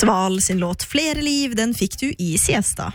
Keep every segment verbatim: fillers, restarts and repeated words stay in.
Sval sin låt Flere liv, den fikk du i Siesta.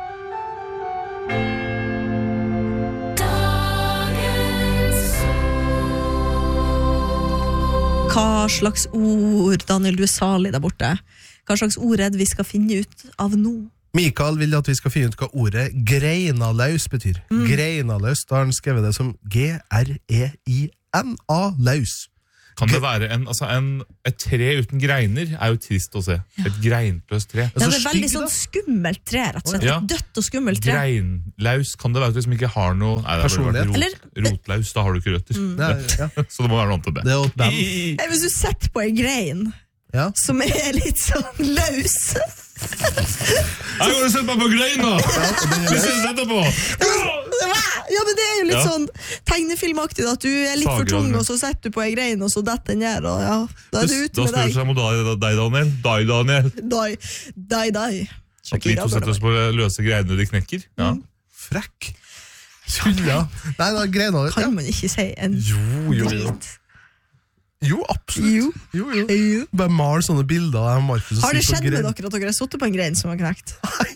Hva slags ord, Daniel, du er salig der borte. Hva slags ordredd vi skal finne ut av nå? Mikael vil at vi skal finne ut hva ordet greinalaus betyr. Mm. Greinalaus, da har han skrevet det som G R E I N A laus. Kan det være en, altså en, et tre uten greiner er jo trist å se. Ja. Et greinløst tre. Det er et veldig sånn skummelt tre, rett og slett. Ja. Et dødt og skummelt tre. Greinlaus, kan det være at vi som ikke har noe... Nei, personlighet. Rot, rotlaus, da har du ikke røtter. Mm. Ja, ja. Så det må være noe annet enn det. det hey, hvis du setter på en grein, ja. Som er litt sånn løs... Jeg går og setter meg på greina! Vi ses etterpå! Ja, men det er jo litt ja. Sånn tegnefilmaktig at du er litt for tung, og så setter du på en grein, og så detter den ned, og ja, da er du ute med deg. Da spør du seg mot deg, Daniel. Deg, Daniel. Deg, deg, deg. At vi to setter oss på løse greiner de knekker. Ja. Mm. Frekk. Ja. Nei, da, greina... Kan man ikke si en jo, jo, jo. Jo, absolutt. Jo. Jo, jo. jo. Bare mal sånne bilder av Markus. Har det skjedd med dere at dere har suttet på en grein som har knekt?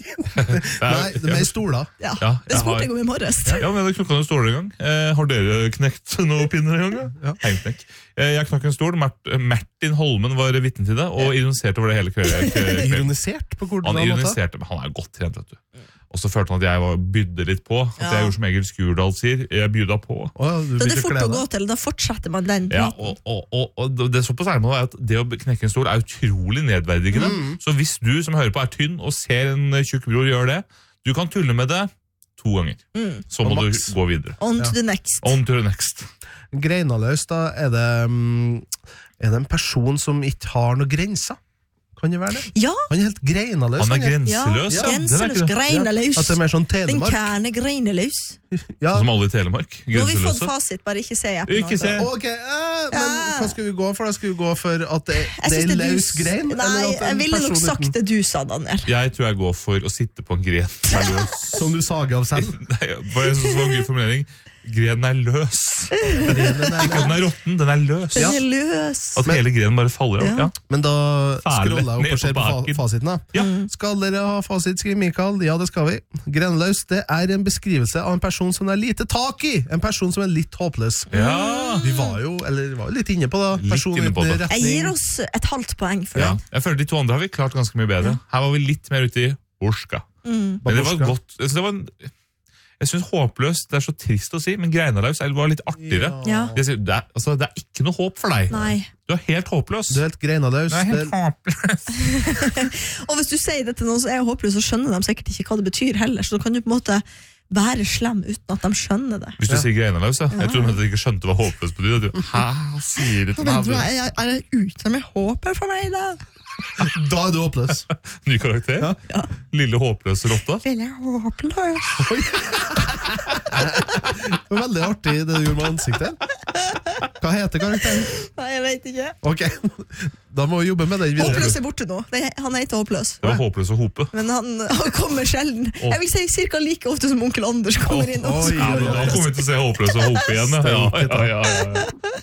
Nei, det er mer stoler. Ja, ja det spurte jeg om i morges. Ja, men det knokka noen stoler en gang. Eh, har dere knekt noen pinner en gang? Ja. Heimknekk. Eh, jeg knakk en stol. Mert, Martin Holmen var vitne til det, og ironiserte over det hele kvelden. Ironisert på hvordan han ironiserte, men han er godt trent, vet du. Og så følte han at jeg var bydde litt på. At ja. Jeg gjorde som Egil Skurdal sier, jeg bydde på. Oh, ja, da er det fort å gå til, da fortsetter man den. Ja, og, og, og, og det er såpass ærlig med at det å knekke en stol er utrolig nedverdigende. Mm. Så hvis du som hører på er tynn og ser en tjukk bror gjøre det, du kan tulle med det to ganger. Mm. Så må du gå videre. On to the next. On to the next. Greinaløs, da er det, er det en person som ikke har noen grenser. Kan det være det? Ja. Han er helt greinaløs. Han er grenseløs. Ja, grenseløs, greinaløs. At det er mer sånn Telemark. Den kerne greinaløs. Ja. Som alle i Telemark. Nå har vi fått fasit, bare ikke se appen. Ikke se. Ok, eh, men hva skal vi gå for? Da skal vi gå for at det, det er løs grein? Nei, jeg ville nok sagt det du sa, Daniel. Jeg tror jeg går for å sitte på en gren. Som du sager av selv. Nei, bare en sånn gøy formulering. Grenen er løs. Grenen er ikke at den er rotten, den er løs. Den er løs. At hele grenen bare faller av. Ja. Men da scroller jeg opp og ser på, på fasiten. Da. Ja. Skal dere ha fasit, skriver Mikael. Ja, det skal vi. Grenløs, det er en beskrivelse av en person som det er lite tak i. En person som er litt håpløs. Ja. Vi var jo, eller var jo litt inne på det. Litt inne på det. Jeg gir oss et halvt poeng for ja. det. Jeg føler de to andre har vi klart ganske mye bedre. Her var vi litt mer ute i Borska. Mm. Men det var godt. Det var en... Jeg synes håpløst, det er så trist å si, men greinalaus var litt artigere. Ja. Det, er, det, er, altså, det er ikke noe håp for deg. Nei. Du er helt håpløs. Du er helt greinalaus. Du er helt håpløs. Og hvis du sier det til noen som er håpløs, så skjønner de sikkert ikke hva det betyr heller, så da kan du på en måte være slem uten at de skjønner det. Hvis du ja. sier greinalaus, ja. Jeg tror de ikke skjønte hva håpløs betyr. Hæ? Sier det til meg? Er, er det ute med håpet for meg da? Da er du håpløs. Ny karakter? Ja. Ja. Lille håpløse Lotta. Lille håpløs. Det var veldig artig det du gjorde med ansiktet. Hva heter karakteren? Nei, jeg vet ikke. Ok, da må vi jobbe med den videre. Håpløs er borte nå. Han er ikke håpløs. Det var håpløs å hope. Men han, han kommer sjelden. Oh. Jeg vil si cirka like ofte som onkel Anders kommer inn. Oh, oh, ja, da kommer vi til å se håpløs å hope igjen. Ja, ja, ja, ja, ja.